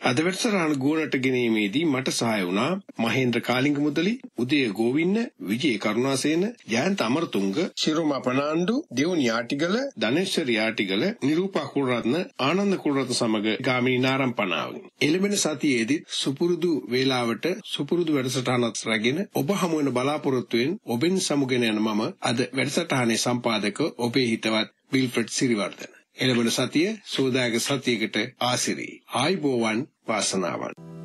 අද වැඩසටහන ගුවනට ගෙනීමේදී මට සහාය වුණා මහේන්ද්‍ර කාලිංග මුදලි, උදය ගෝවින්න, විජේ කරුණාසේන, ජයන්ත අමරතුංග, ශිරෝමා පනාණ්ඩු, දෙවුනි ආටිගල, ධනේශ්වරි ආටිගල, නිරූපා කුලරත්න, ආනන්ද කුලරත්න සමග ගාමිණී නාරම්පනාවගේ. එළඹෙන සතියේදී සුපුරුදු වේලාවට සුපුරුදු වැඩසටහනක් රැගෙන ඔබ හමු වෙන බලාපොරොත්තුවෙන් ඔබෙන් සමුගෙන යන මම අද වැඩසටහනේ සම්පාදක ඔබේ හිතවත් විල්ෆ්‍රඩ් සිරිවර්ධන. එළඹෙන සතිය සෝදායක සතියකට ආසිරි. ආයිබෝවන් වාසනාවන්.